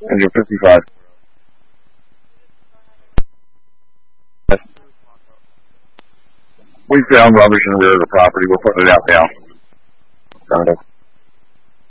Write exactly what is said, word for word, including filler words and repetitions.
Engine fifty-five. We found rubbish in the rear of the property. We're putting it out now. Got it.